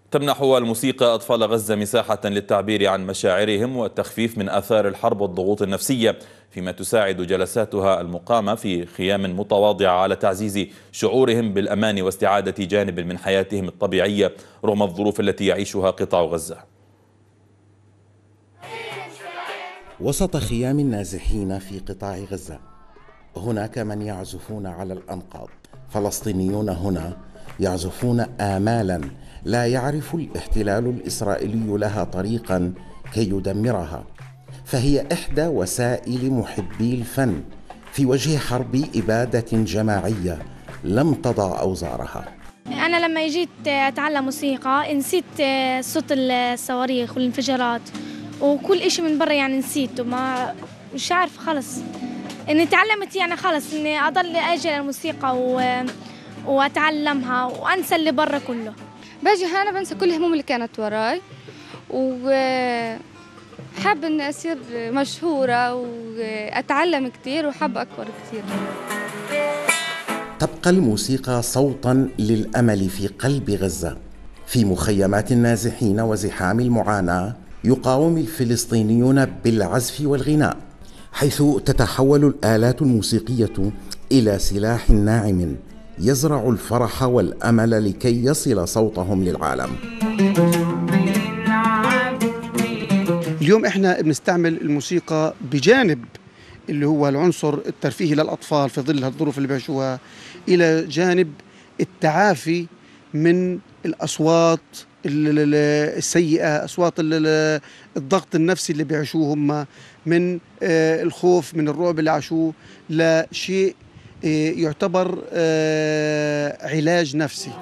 تمنح الموسيقى أطفال غزة مساحة للتعبير عن مشاعرهم والتخفيف من آثار الحرب والضغوط النفسية، فيما تساعد جلساتها المقامة في خيام متواضعة على تعزيز شعورهم بالأمان واستعادة جانب من حياتهم الطبيعية رغم الظروف التي يعيشها قطاع غزة. وسط خيام النازحين في قطاع غزة هناك من يعزفون على الأنقاض. فلسطينيون هنا يعزفون آمالا لا يعرف الاحتلال الإسرائيلي لها طريقا كي يدمرها، فهي إحدى وسائل محبي الفن في وجه حرب إبادة جماعية لم تضع أوزارها. أنا لما جيت أتعلم موسيقى نسيت صوت الصواريخ والانفجارات وكل إشي من برا، يعني نسيته، ما مش عارف خلص إني تعلمت، يعني خلص إني أضل أجي الموسيقى وأتعلمها وأنسى اللي برا كله. باجي هنا بنسى كل هموم اللي كانت وراي، وحابة إني أصير مشهورة وأتعلم كتير وحابة أكبر كتير. تبقى الموسيقى صوتا للأمل في قلب غزة. في مخيمات النازحين وزحام المعاناة يقاوم الفلسطينيون بالعزف والغناء، حيث تتحول الآلات الموسيقية إلى سلاح ناعم يزرع الفرح والأمل لكي يصل صوتهم للعالم. اليوم احنا بنستعمل الموسيقى بجانب اللي هو العنصر الترفيهي للأطفال في ظل الظروف اللي بيعيشوها، إلى جانب التعافي من الأصوات السيئة، أصوات الضغط النفسي اللي بيعيشوه هم، من الخوف، من الرعب اللي عاشوه، لشيء يعتبر علاج نفسي.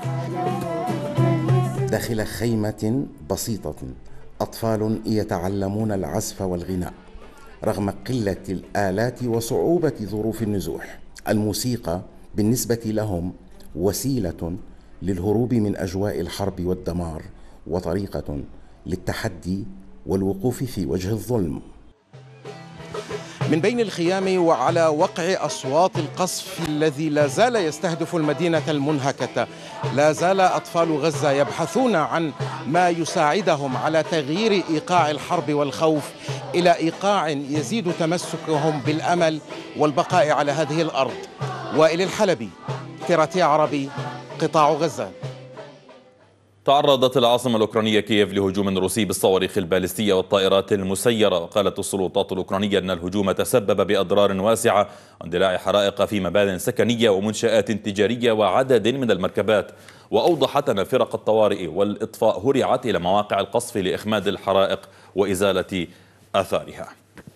داخل خيمة بسيطة أطفال يتعلمون العزف والغناء رغم قلة الآلات وصعوبة ظروف النزوح. الموسيقى بالنسبة لهم وسيلة للهروب من أجواء الحرب والدمار، وطريقة للتحدي والوقوف في وجه الظلم. من بين الخيام وعلى وقع أصوات القصف الذي لا زال يستهدف المدينة المنهكة، لا زال أطفال غزة يبحثون عن ما يساعدهم على تغيير إيقاع الحرب والخوف إلى إيقاع يزيد تمسكهم بالأمل والبقاء على هذه الأرض. وائل الحلبي، تيراتي عربي، قطاع غزة. تعرضت العاصمة الأوكرانية كييف لهجوم روسي بالصواريخ البالستية والطائرات المسيرة، وقالت السلطات الأوكرانية أن الهجوم تسبب بأضرار واسعة واندلاع حرائق في مبان سكنية ومنشآت تجارية وعدد من المركبات. وأوضحت أن فرق الطوارئ والإطفاء هرعت إلى مواقع القصف لإخماد الحرائق وإزالة آثارها.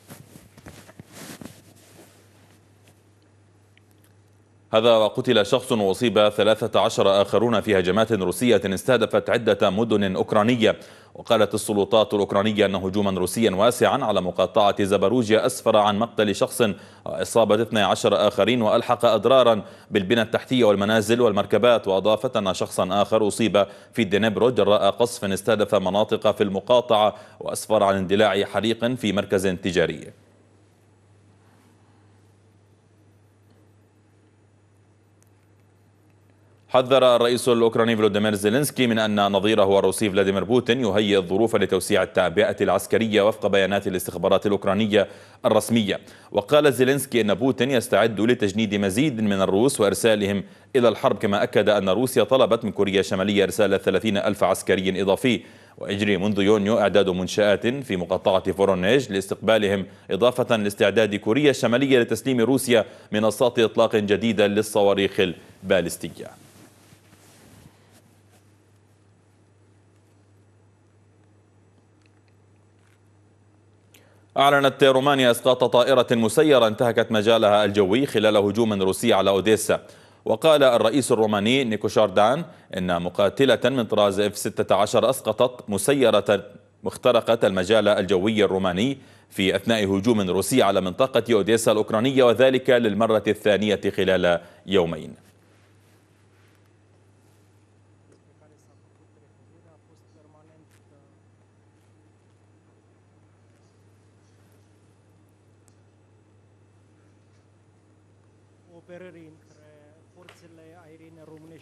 هذا وقتل شخص وأصيب 13 آخرون في هجمات روسية استهدفت عدة مدن أوكرانية. وقالت السلطات الأوكرانية أن هجوما روسيا واسعا على مقاطعة زاباروجيا أسفر عن مقتل شخص وإصابة 12 آخرين، وألحق أضرارا بالبنى التحتية والمنازل والمركبات. وأضافت أن شخصا آخر أصيب في دنيبرو جراء قصف استهدف مناطق في المقاطعة وأسفر عن اندلاع حريق في مركز تجاري. حذر الرئيس الأوكراني فلوديمير زيلينسكي من أن نظيره الروسي فلاديمير بوتين يهيئ الظروف لتوسيع التعبئة العسكرية وفق بيانات الاستخبارات الأوكرانية الرسمية. وقال زيلينسكي أن بوتين يستعد لتجنيد مزيد من الروس وإرسالهم إلى الحرب، كما أكد أن روسيا طلبت من كوريا الشمالية إرسال 30,000 عسكري إضافي. ويجري منذ يونيو إعداد منشآت في مقاطعة فورونيج لاستقبالهم، إضافة لاستعداد كوريا الشمالية لتسليم روسيا منصات إطلاق جديدة للصواريخ البالستية. أعلنت رومانيا إسقاط طائرة مسيرة انتهكت مجالها الجوي خلال هجوم روسي على أوديسا. وقال الرئيس الروماني نيكوشاردان إن مقاتلة من طراز F-16 أسقطت مسيرة مخترقة المجال الجوي الروماني في أثناء هجوم روسي على منطقة أوديسا الأوكرانية، وذلك للمرة الثانية خلال يومين.